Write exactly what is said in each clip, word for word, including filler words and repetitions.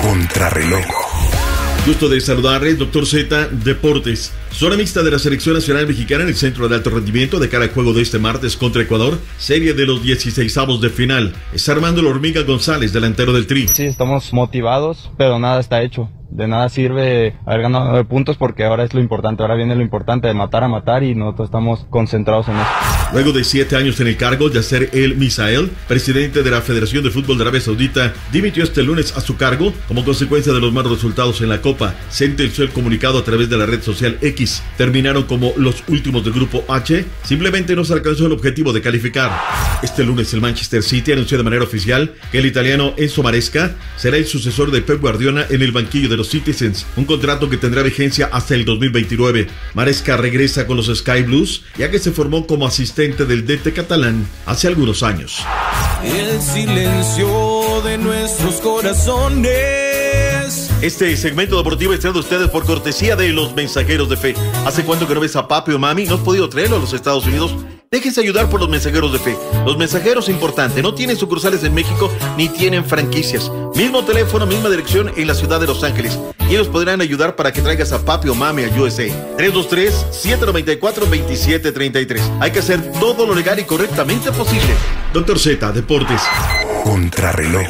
Contrarreloj. Gusto de saludarles, doctor Z, Deportes. Zona mixta de la Selección Nacional Mexicana en el Centro de Alto Rendimiento de cara al juego de este martes contra Ecuador, serie de los dieciseisavos de final. Está Armando La Hormiga González, delantero del Tri. Sí, estamos motivados, pero nada está hecho. De nada sirve haber ganado nueve puntos porque ahora es lo importante, ahora viene lo importante de matar a matar y nosotros estamos concentrados en eso. Luego de siete años en el cargo, Yasser El Misael, presidente de la Federación de Fútbol de Arabia Saudita, dimitió este lunes a su cargo como consecuencia de los malos resultados en la Copa. Sentenció el comunicado a través de la red social X. Terminaron como los últimos del grupo H, simplemente no se alcanzó el objetivo de calificar. Este lunes el Manchester City anunció de manera oficial que el italiano Enzo Maresca será el sucesor de Pep Guardiola en el banquillo de los Citizens, un contrato que tendrá vigencia hasta el dos mil veintinueve. Maresca regresa con los Sky Blues, ya que se formó como asistente del D T catalán hace algunos años. El silencio de nuestros corazones. Este segmento deportivo es traído a ustedes por cortesía de los Mensajeros de Fe. ¿Hace cuánto que no ves a papi o mami? ¿No has podido traerlo a los Estados Unidos? Déjense ayudar por los Mensajeros de Fe. Los Mensajeros, importante, no tienen sucursales en México ni tienen franquicias. Mismo teléfono, misma dirección en la ciudad de Los Ángeles. Y ellos podrán ayudar para que traigas a papi o mami a U S A. tres dos tres, siete nueve cuatro, dos siete tres tres. Hay que hacer todo lo legal y correctamente posible. doctor Z, Deportes. Contrarreloj.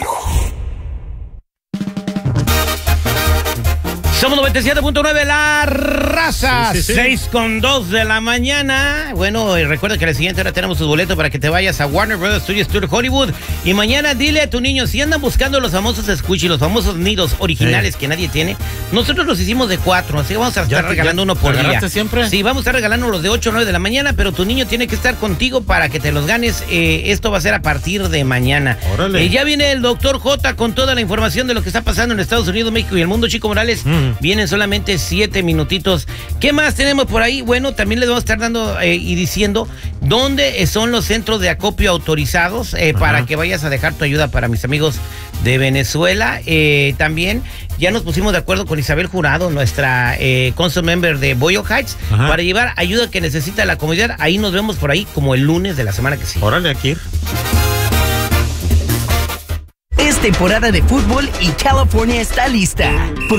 Somos noventa y siete punto nueve La Raza, sí, sí, sí. seis con dos de la mañana. Bueno, y recuerda que a la siguiente hora tenemos tus boletos para que te vayas a Warner Brothers Studios Tour Hollywood. Y mañana dile a tu niño, si andan buscando los famosos squishy, los famosos nidos originales sí. que nadie tiene, nosotros los hicimos de cuatro, así que vamos a estar ¿Ya, regalando ya, uno por día. siempre? Sí, vamos a estar regalando los de ocho o nueve de la mañana, pero tu niño tiene que estar contigo para que te los ganes. Eh, esto va a ser a partir de mañana. Órale. Eh, ya viene el doctor J con toda la información de lo que está pasando en Estados Unidos, México y el mundo. Chico Morales, mm. vienen solamente siete minutitos. ¿Qué más tenemos por ahí? Bueno, también les vamos a estar dando eh, y diciendo dónde son los centros de acopio autorizados eh, para que vayas a dejar tu ayuda para mis amigos de Venezuela. Eh, también ya nos pusimos de acuerdo con Isabel Jurado, nuestra eh, council member de Boyle Heights, Ajá. para llevar ayuda que necesita la comunidad. Ahí nos vemos por ahí como el lunes de la semana que sigue. Órale, aquí. Es temporada de fútbol y California está lista.